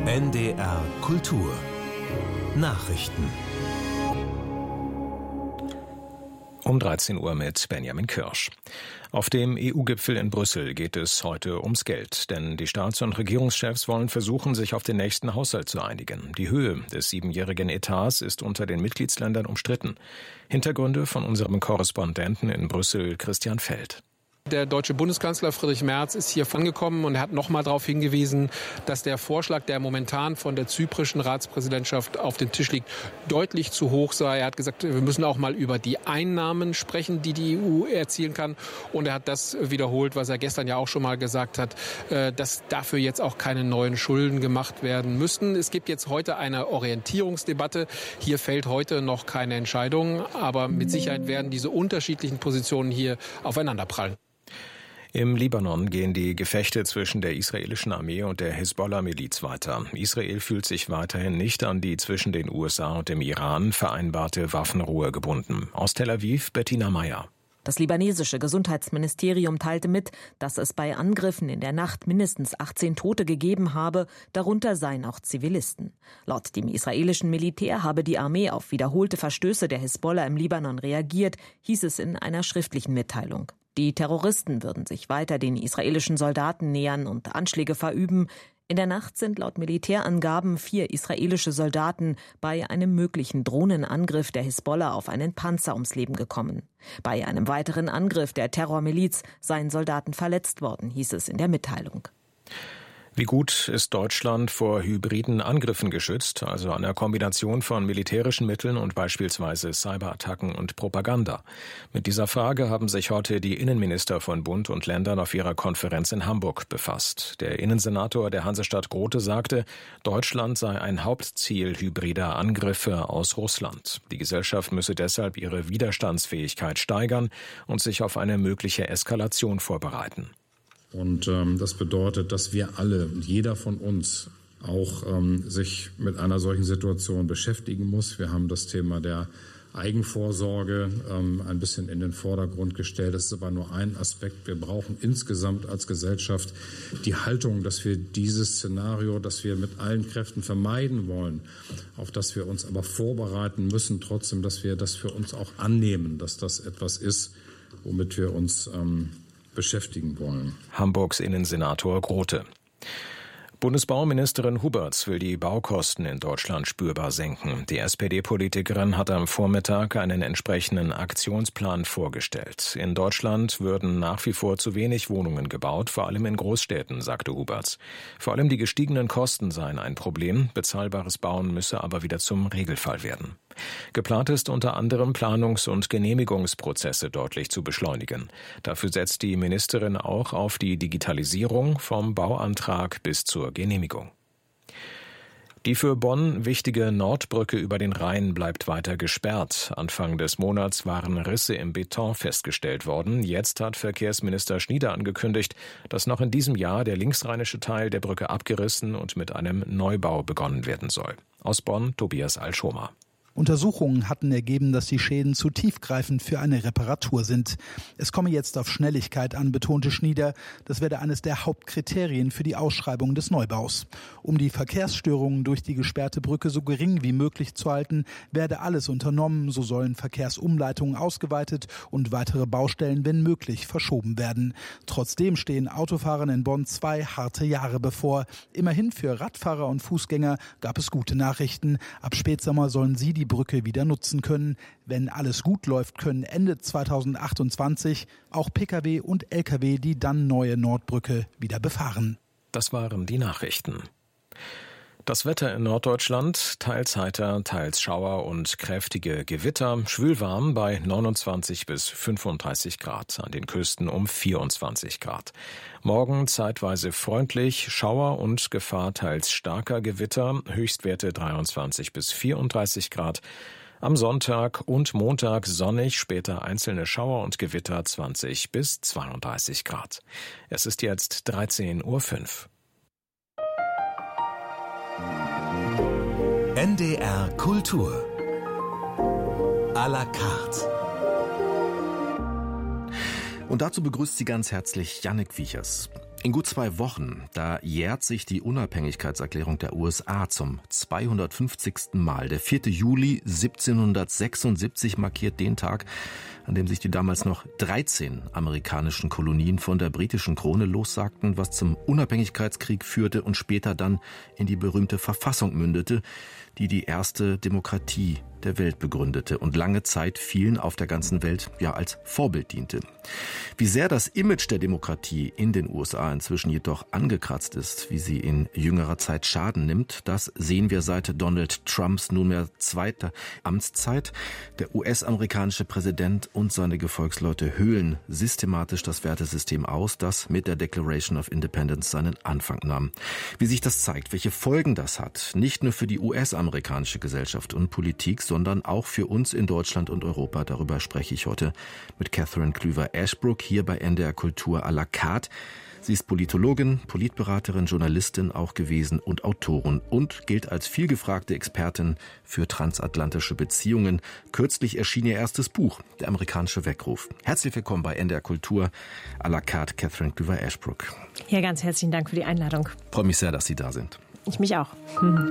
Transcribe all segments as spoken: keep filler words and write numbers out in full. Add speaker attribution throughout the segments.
Speaker 1: N D R Kultur Nachrichten
Speaker 2: Um dreizehn Uhr mit Benjamin Kirsch. Auf dem E U-Gipfel in Brüssel geht es heute ums Geld, denn die Staats- und Regierungschefs wollen versuchen, sich auf den nächsten Haushalt zu einigen. Die Höhe des siebenjährigen Etats ist unter den Mitgliedsländern umstritten. Hintergründe von unserem Korrespondenten in Brüssel, Christian Feld.
Speaker 3: Der deutsche Bundeskanzler Friedrich Merz ist hier angekommen und er hat noch mal darauf hingewiesen, dass der Vorschlag, der momentan von der zyprischen Ratspräsidentschaft auf dem Tisch liegt, deutlich zu hoch sei. Er hat gesagt, wir müssen auch mal über die Einnahmen sprechen, die die E U erzielen kann. Und er hat das wiederholt, was er gestern ja auch schon mal gesagt hat, dass dafür jetzt auch keine neuen Schulden gemacht werden müssten. Es gibt jetzt heute eine Orientierungsdebatte. Hier fällt heute noch keine Entscheidung, aber mit Sicherheit werden diese unterschiedlichen Positionen hier aufeinanderprallen.
Speaker 2: Im Libanon gehen die Gefechte zwischen der israelischen Armee und der Hisbollah-Miliz weiter. Israel fühlt sich weiterhin nicht an die zwischen den U S A und dem Iran vereinbarte Waffenruhe gebunden. Aus Tel Aviv, Bettina Meyer.
Speaker 4: Das libanesische Gesundheitsministerium teilte mit, dass es bei Angriffen in der Nacht mindestens achtzehn Tote gegeben habe, darunter seien auch Zivilisten. Laut dem israelischen Militär habe die Armee auf wiederholte Verstöße der Hisbollah im Libanon reagiert, hieß es in einer schriftlichen Mitteilung. Die Terroristen würden sich weiter den israelischen Soldaten nähern und Anschläge verüben. In der Nacht sind laut Militärangaben vier israelische Soldaten bei einem möglichen Drohnenangriff der Hisbollah auf einen Panzer ums Leben gekommen. Bei einem weiteren Angriff der Terrormiliz seien Soldaten verletzt worden, hieß es in der Mitteilung.
Speaker 2: Wie gut ist Deutschland vor hybriden Angriffen geschützt, also einer Kombination von militärischen Mitteln und beispielsweise Cyberattacken und Propaganda? Mit dieser Frage haben sich heute die Innenminister von Bund und Ländern auf ihrer Konferenz in Hamburg befasst. Der Innensenator der Hansestadt Grote sagte, Deutschland sei ein Hauptziel hybrider Angriffe aus Russland. Die Gesellschaft müsse deshalb ihre Widerstandsfähigkeit steigern und sich auf eine mögliche Eskalation vorbereiten.
Speaker 5: Und ähm, das bedeutet, dass wir alle, jeder von uns auch ähm, sich mit einer solchen Situation beschäftigen muss. Wir haben das Thema der Eigenvorsorge ähm, ein bisschen in den Vordergrund gestellt. Das ist aber nur ein Aspekt. Wir brauchen insgesamt als Gesellschaft die Haltung, dass wir dieses Szenario, das wir mit allen Kräften vermeiden wollen, auf das wir uns aber vorbereiten müssen, trotzdem, dass wir das für uns auch annehmen, dass das etwas ist, womit wir uns ähm, beschäftigen wollen.
Speaker 2: Hamburgs Innensenator Grote. Bundesbauministerin Huberts will die Baukosten in Deutschland spürbar senken. Die S P D-Politikerin hat am Vormittag einen entsprechenden Aktionsplan vorgestellt. In Deutschland würden nach wie vor zu wenig Wohnungen gebaut, vor allem in Großstädten, sagte Huberts. Vor allem die gestiegenen Kosten seien ein Problem, bezahlbares Bauen müsse aber wieder zum Regelfall werden. Geplant ist unter anderem Planungs- und Genehmigungsprozesse deutlich zu beschleunigen. Dafür setzt die Ministerin auch auf die Digitalisierung vom Bauantrag bis zur Genehmigung. Die für Bonn wichtige Nordbrücke über den Rhein bleibt weiter gesperrt. Anfang des Monats waren Risse im Beton festgestellt worden. Jetzt hat Verkehrsminister Schnieder angekündigt, dass noch in diesem Jahr der linksrheinische Teil der Brücke abgerissen und mit einem Neubau begonnen werden soll. Aus Bonn, Tobias Alschomer.
Speaker 6: Untersuchungen hatten ergeben, dass die Schäden zu tiefgreifend für eine Reparatur sind. Es komme jetzt auf Schnelligkeit an, betonte Schnieder. Das werde eines der Hauptkriterien für die Ausschreibung des Neubaus. Um die Verkehrsstörungen durch die gesperrte Brücke so gering wie möglich zu halten, werde alles unternommen. So sollen Verkehrsumleitungen ausgeweitet und weitere Baustellen, wenn möglich, verschoben werden. Trotzdem stehen Autofahrern in Bonn zwei harte Jahre bevor. Immerhin für Radfahrer und Fußgänger gab es gute Nachrichten. Ab Spätsommer sollen sie die Brücke wieder nutzen können. Wenn alles gut läuft, können Ende zweitausendachtundzwanzig auch Pkw und Lkw die dann neue Nordbrücke wieder befahren.
Speaker 2: Das waren die Nachrichten. Das Wetter in Norddeutschland, teils heiter, teils Schauer und kräftige Gewitter, schwülwarm bei neunundzwanzig bis fünfunddreißig Grad, an den Küsten um vierundzwanzig Grad. Morgen zeitweise freundlich, Schauer und Gefahr teils starker Gewitter, Höchstwerte dreiundzwanzig bis vierunddreißig Grad. Am Sonntag und Montag sonnig, später einzelne Schauer und Gewitter zwanzig bis zweiunddreißig Grad. Es ist jetzt dreizehn Uhr fünf.
Speaker 1: N D R Kultur à la carte.
Speaker 7: Und dazu begrüßt sie ganz herzlich Jannik Wiechers. In gut zwei Wochen, da jährt sich die Unabhängigkeitserklärung der U S A zum zweihundertfünfzigsten Mal. Der vierte Juli siebzehnhundertsechsundsiebzig markiert den Tag, an dem sich die damals noch dreizehn amerikanischen Kolonien von der britischen Krone lossagten, was zum Unabhängigkeitskrieg führte und später dann in die berühmte Verfassung mündete, die die erste Demokratie der Welt begründete und lange Zeit vielen auf der ganzen Welt ja als Vorbild diente. Wie sehr das Image der Demokratie in den U S A inzwischen jedoch angekratzt ist, wie sie in jüngerer Zeit Schaden nimmt, das sehen wir seit Donald Trumps nunmehr zweiter Amtszeit. Der U S-amerikanische Präsident und seine Gefolgsleute höhlen systematisch das Wertesystem aus, das mit der Declaration of Independence seinen Anfang nahm. Wie sich das zeigt, welche Folgen das hat, nicht nur für die U S-amerikanische Gesellschaft und Politik, sondern auch für uns in Deutschland und Europa. Darüber spreche ich heute mit Catherine Klüver-Ashbrook hier bei N D R Kultur à la carte. Sie ist Politologin, Politberaterin, Journalistin auch gewesen und Autorin und gilt als vielgefragte Expertin für transatlantische Beziehungen. Kürzlich erschien ihr erstes Buch, Der amerikanische Weckruf. Herzlich willkommen bei N D R Kultur à la carte, Catherine Klüver-Ashbrook.
Speaker 8: Ja, ganz herzlichen Dank für die Einladung.
Speaker 7: Ich freue mich sehr, dass Sie da sind.
Speaker 8: Ich mich auch. Hm.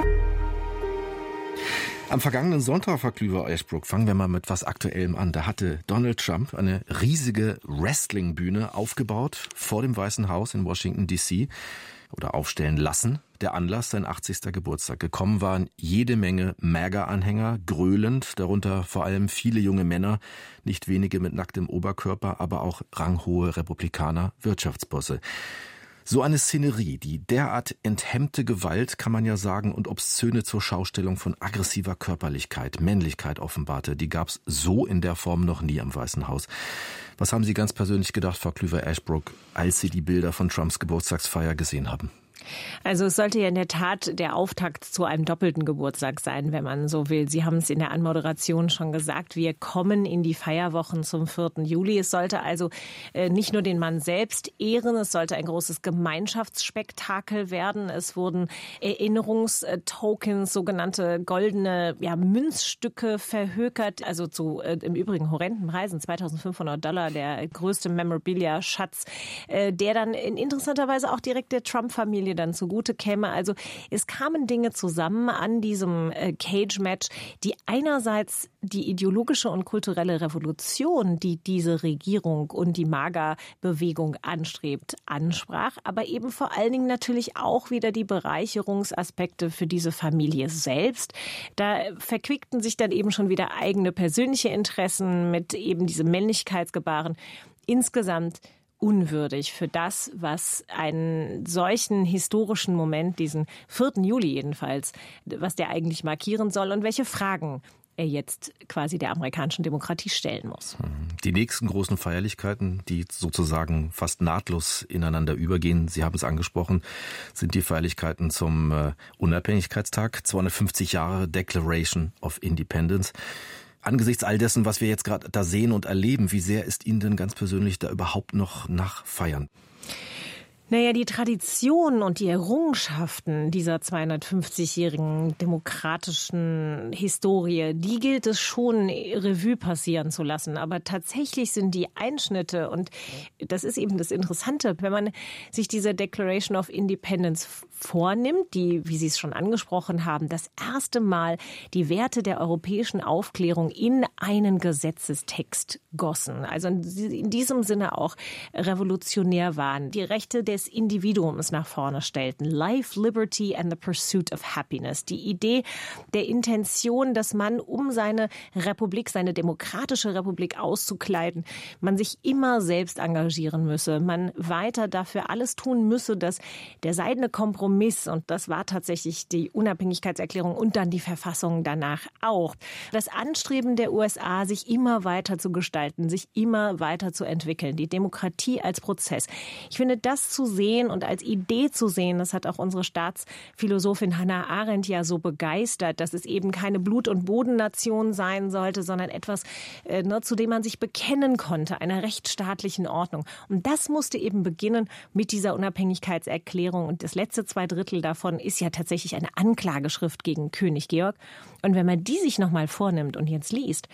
Speaker 7: Am vergangenen Sonntag, Frau Klüver-Ashbrook, fangen wir mal mit was Aktuellem an. Da hatte Donald Trump eine riesige Wrestling-Bühne aufgebaut vor dem Weißen Haus in Washington D C oder aufstellen lassen. Der Anlass, sein achtzigsten Geburtstag. Gekommen waren jede Menge MAGA-Anhänger, gröhlend, darunter vor allem viele junge Männer, nicht wenige mit nacktem Oberkörper, aber auch ranghohe Republikaner, Wirtschaftsbosse. So eine Szenerie, die derart enthemmte Gewalt, kann man ja sagen, und Obszöne zur Schaustellung von aggressiver Körperlichkeit, Männlichkeit offenbarte, die gab's so in der Form noch nie am Weißen Haus. Was haben Sie ganz persönlich gedacht, Frau Klüver-Ashbrook, als Sie die Bilder von Trumps Geburtstagsfeier gesehen haben?
Speaker 8: Also es sollte ja in der Tat der Auftakt zu einem doppelten Geburtstag sein, wenn man so will. Sie haben es in der Anmoderation schon gesagt, wir kommen in die Feierwochen zum vierten Juli. Es sollte also äh, nicht nur den Mann selbst ehren, es sollte ein großes Gemeinschaftsspektakel werden. Es wurden Erinnerungstokens, sogenannte goldene ja, Münzstücke verhökert, also zu äh, im Übrigen horrenden Preisen, zweitausendfünfhundert Dollar, der größte Memorabilia-Schatz, äh, der dann in interessanter Weise auch direkt der Trump-Familie dann zugute käme. Also es kamen Dinge zusammen an diesem äh, Cage-Match, die einerseits die ideologische und kulturelle Revolution, die diese Regierung und die MAGA-Bewegung anstrebt, ansprach, aber eben vor allen Dingen natürlich auch wieder die Bereicherungsaspekte für diese Familie selbst. Da verquickten sich dann eben schon wieder eigene persönliche Interessen mit eben diesem Männlichkeitsgebaren. Insgesamt unwürdig für das, was einen solchen historischen Moment, diesen vierten Juli jedenfalls, was der eigentlich markieren soll und welche Fragen er jetzt quasi der amerikanischen Demokratie stellen muss.
Speaker 7: Die nächsten großen Feierlichkeiten, die sozusagen fast nahtlos ineinander übergehen, Sie haben es angesprochen, sind die Feierlichkeiten zum äh, Unabhängigkeitstag, zweihundertfünfzig Jahre Declaration of Independence. Angesichts all dessen, was wir jetzt gerade da sehen und erleben, wie sehr ist Ihnen denn ganz persönlich da überhaupt noch nach Feiern?
Speaker 8: Naja, die Tradition und die Errungenschaften dieser zweihundertfünfzigjährigen demokratischen Historie, die gilt es schon Revue passieren zu lassen. Aber tatsächlich sind die Einschnitte, und das ist eben das Interessante, wenn man sich diese Declaration of Independence vornimmt, die, wie Sie es schon angesprochen haben, das erste Mal die Werte der europäischen Aufklärung in einen Gesetzestext gossen. Also in diesem Sinne auch revolutionär waren. Die Rechte des Individuums nach vorne stellten. Life, Liberty and the Pursuit of Happiness. Die Idee der Intention, dass man, um seine Republik, seine demokratische Republik auszukleiden, man sich immer selbst engagieren müsse, man weiter dafür alles tun müsse, dass der seidene Kompromiss, und das war tatsächlich die Unabhängigkeitserklärung und dann die Verfassung danach auch, das Anstreben der U S A, sich immer weiter zu gestalten, sich immer weiter zu entwickeln, die Demokratie als Prozess. Ich finde, das zu sehen und als Idee zu sehen, das hat auch unsere Staatsphilosophin Hannah Arendt ja so begeistert, dass es eben keine Blut- und Bodennation sein sollte, sondern etwas, äh, ne, zu dem man sich bekennen konnte, einer rechtsstaatlichen Ordnung. Und das musste eben beginnen mit dieser Unabhängigkeitserklärung. Und das letzte zwei Drittel davon ist ja tatsächlich eine Anklageschrift gegen König Georg. Und wenn man die sich nochmal vornimmt und jetzt liest,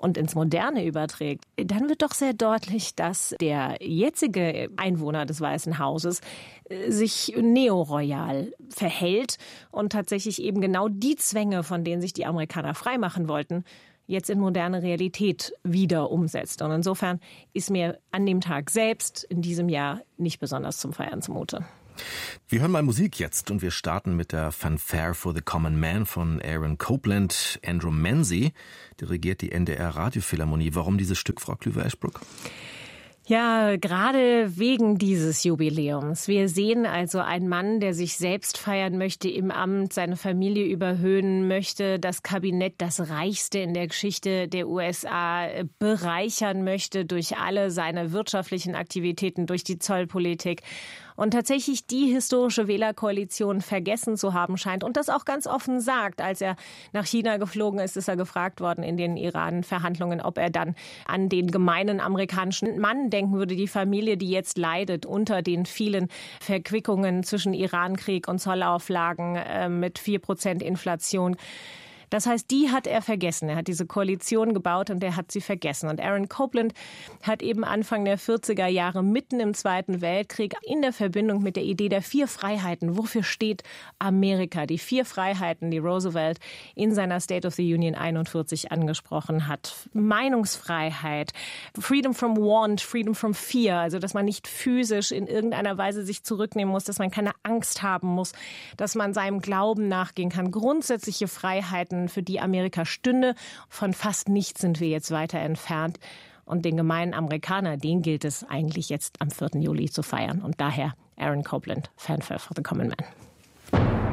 Speaker 8: und ins Moderne überträgt, dann wird doch sehr deutlich, dass der jetzige Einwohner des Weißen Hauses sich neoroyal verhält und tatsächlich eben genau die Zwänge, von denen sich die Amerikaner freimachen wollten, jetzt in moderne Realität wieder umsetzt. Und insofern ist mir an dem Tag selbst in diesem Jahr nicht besonders zum Feiern zumute.
Speaker 7: Wir hören mal Musik jetzt und wir starten mit der Fanfare for the Common Man von Aaron Copland. Andrew Manzi dirigiert die N D R-Radiophilharmonie. Warum dieses Stück, Frau Klüver-Eschbruck?
Speaker 8: Ja, gerade wegen dieses Jubiläums. Wir sehen also einen Mann, der sich selbst feiern möchte im Amt, seine Familie überhöhen möchte, das Kabinett, das reichste in der Geschichte der U S A, bereichern möchte durch alle seine wirtschaftlichen Aktivitäten, durch die Zollpolitik. Und tatsächlich die historische Wählerkoalition vergessen zu haben scheint und das auch ganz offen sagt. Als er nach China geflogen ist, ist er gefragt worden in den Iran-Verhandlungen, ob er dann an den gemeinen amerikanischen Mann denken würde, die Familie, die jetzt leidet unter den vielen Verquickungen zwischen Irankrieg und Zollauflagen äh, mit vier Prozent Inflation. Das heißt, die hat er vergessen. Er hat diese Koalition gebaut und er hat sie vergessen. Und Aaron Copland hat eben Anfang der vierziger Jahre mitten im Zweiten Weltkrieg in der Verbindung mit der Idee der vier Freiheiten, wofür steht Amerika, die vier Freiheiten, die Roosevelt in seiner State of the Union einundvierzig angesprochen hat. Meinungsfreiheit, Freedom from Want, Freedom from Fear, also dass man nicht physisch in irgendeiner Weise sich zurücknehmen muss, dass man keine Angst haben muss, dass man seinem Glauben nachgehen kann. Grundsätzliche Freiheiten, für die Amerika stünde. Von fast nichts sind wir jetzt weiter entfernt. Und den gemeinen Amerikaner, den gilt es eigentlich jetzt am vierten Juli zu feiern. Und daher Aaron Copland, Fanfare for the Common Man.